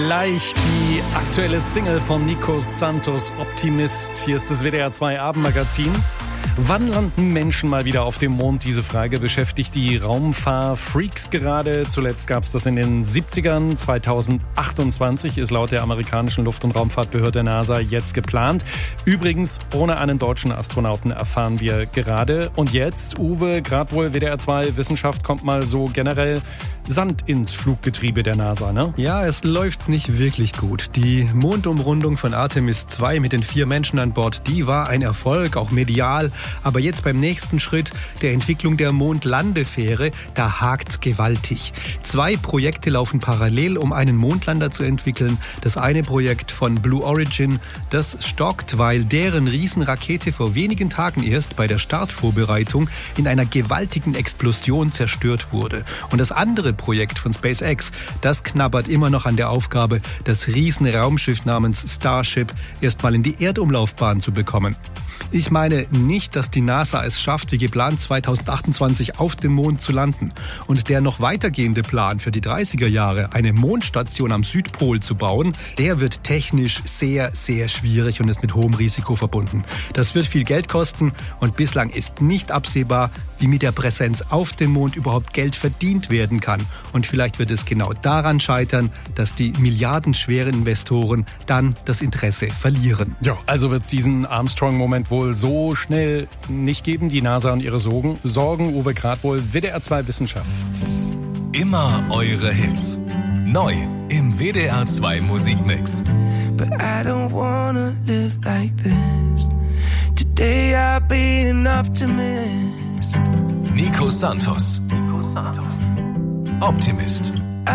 Gleich die aktuelle Single von Nico Santos, Optimist. Hier ist das WDR 2 Abendmagazin. Wann landen Menschen mal wieder auf dem Mond? Diese Frage beschäftigt die Raumfahrfreaks gerade. Zuletzt gab es das in den 70ern. 2028 ist laut der amerikanischen Luft- und Raumfahrtbehörde NASA jetzt geplant. Übrigens ohne einen deutschen Astronauten, erfahren wir gerade. Und jetzt, Uwe, gerade wohl WDR 2 Wissenschaft, kommt mal so generell Sand ins Fluggetriebe der NASA, ne? Ja, es läuft nicht wirklich gut. Die Mondumrundung von Artemis 2 mit den 4 Menschen an Bord, die war ein Erfolg, auch medial. Aber jetzt beim nächsten Schritt der Entwicklung der Mondlandefähre, da hakt's gewaltig. 2 Projekte laufen parallel, um einen Mondlander zu entwickeln. Das eine Projekt von Blue Origin, das stockt, weil deren Riesenrakete vor wenigen Tagen erst bei der Startvorbereitung in einer gewaltigen Explosion zerstört wurde. Und das andere Projekt von SpaceX, das knabbert immer noch an der Aufgabe, das Riesenraumschiff namens Starship erstmal in die Erdumlaufbahn zu bekommen. Ich meine nicht, dass die NASA es schafft, wie geplant 2028 auf dem Mond zu landen. Und der noch weitergehende Plan für die 30er Jahre, eine Mondstation am Südpol zu bauen, der wird technisch sehr, sehr schwierig und ist mit hohem Risiko verbunden. Das wird viel Geld kosten und bislang ist nicht absehbar, wie mit der Präsenz auf dem Mond überhaupt Geld verdient werden kann. Und vielleicht wird es genau daran scheitern, dass die milliardenschweren Investoren dann das Interesse verlieren. Ja, also wird es diesen Armstrong-Moment wohl so schnell nicht geben. Die NASA und ihre Sorgen. Uwe Gradwohl, WDR 2 Wissenschaft. Immer eure Hits. Neu im WDR 2 Musikmix. But I don't wanna live like this. Today I'll be an optimist. Nico Santos. Optimist.